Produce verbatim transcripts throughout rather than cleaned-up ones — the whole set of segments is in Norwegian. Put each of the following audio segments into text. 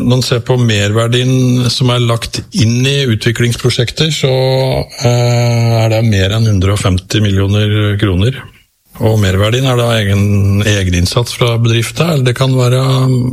når man ser på merverdien som er lagt inn i utviklingsprosjekter, så er det mer enn hundre og femti millioner kroner. Og merverdien er da egen, egeninnsats fra bedriften, eller det kan være,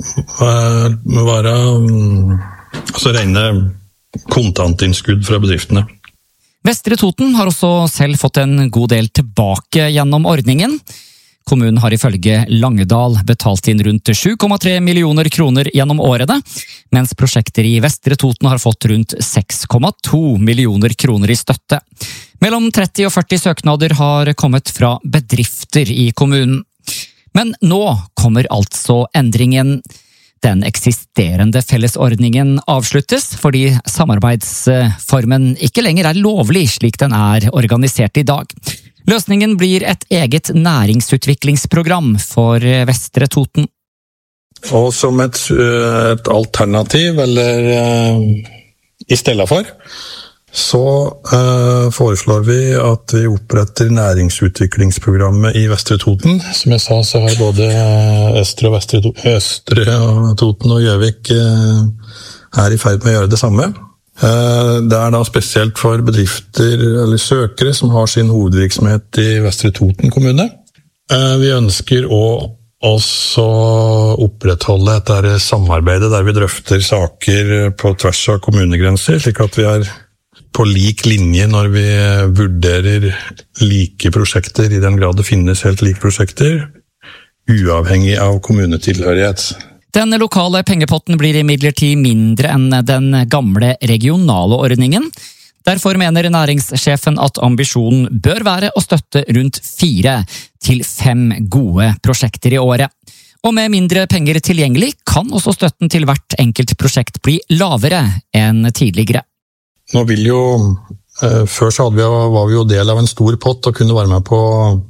være altså rene kontantinnskudd fra bedriftene. Vestre Toten har også selv fått en god del tilbake gjennom ordningen. Kommunen har ifølge Langedal betalt inn rundt sju komma tre millioner kroner gjennom årene, mens prosjekter i Vestre Toten har fått rundt seks komma to millioner kroner i støtte. Mellom tretti og førti søknader har kommet fra bedrifter i kommunen. Men nå kommer altså endringen. Den eksisterende fellesordningen avsluttes fordi samarbeidsformen ikke lenger er lovlig slik den er organisert i dag. Løsningen blir et eget næringsutviklingsprogram for Vestre Toten. Og som et, et alternativ, eller uh, i stedet for, så uh, foreslår vi at vi oppretter næringsutviklingsprogrammet i Vestre Toten. Som jeg sa, så har både Østre og Vestre Østre og Toten og Gjøvik uh, er i ferd med å gjøre det samme. Det er da spesielt for bedrifter eller søkere som har sin hovedvirksomhet i Vestre Toten kommune. Vi ønsker å også opprettholde et samarbeid der vi drøfter saker på tvers av kommunegrenser, slik at vi er på lik linje når vi vurderer like prosjekter, i den grad det finnes helt like prosjekter, uavhengig av kommunetilhørighet. Den lokale pengepotten blir imidlertid mindre enn den gamle regionale ordningen. Derfor mener næringssjefen at ambisjonen bør være å støtte rundt fire til fem gode prosjekter i året. Og med mindre penger tilgjengelig kan også støtten til hvert enkelt prosjekt bli lavere enn tidligere. Nå vil jo, før så hadde vi, var vi jo del av en stor pott og kunne være med på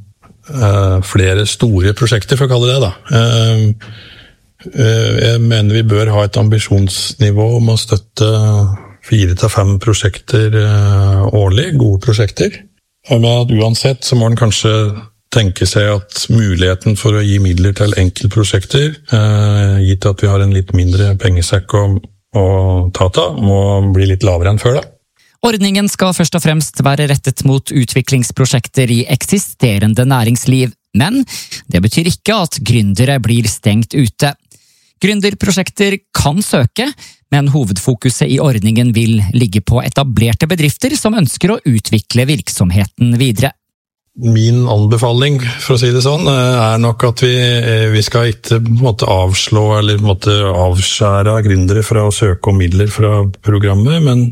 flere store prosjekter, for å kalle det da. Jeg mener vi bør ha et ambisjonsnivå om å støtte fire til fem prosjekter årlig, gode prosjekter. Men at uansett så må man kanskje tenke seg at muligheten for å gi midler til enkeltprosjekter, gitt at vi har en litt mindre pengesekk å, å ta til, må bli litt lavere enn før da. Ordningen skal først og fremst være rettet mot utviklingsprosjekter i eksisterende næringsliv, men det betyr ikke at gründere blir stengt ute. Gründerprosjekter kan søke, men hovedfokuset i ordningen vil ligge på etablerte bedrifter som ønsker å utvikle virksomheten videre. Min anbefaling, for å si det sånn, er nok at vi, vi skal ikke måtte avslå eller måtte avskjære gründere fra å søke om midler fra programmet, men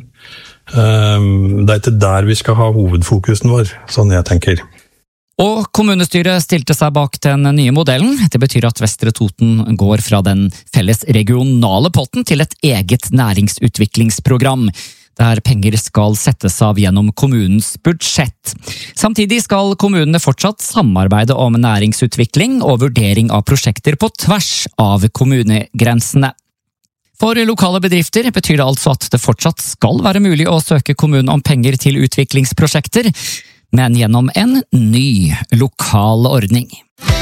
um, det er ikke der vi skal ha hovedfokusen vår, sånn jeg tenker. Og kommunestyret stilte seg bak den nye modellen. Det betyr at Vestre Toten går fra den felles regionale potten til et eget næringsutviklingsprogram, der penger skal settes av gjennom kommunens budsjett. Samtidig skal kommunene fortsatt samarbeide om næringsutvikling og vurdering av prosjekter på tvers av kommunegrensene. For lokale bedrifter betyr det altså at det fortsatt skal være mulig å søke kommunen om penger til utviklingsprosjekter, men gjennom en ny lokal ordning.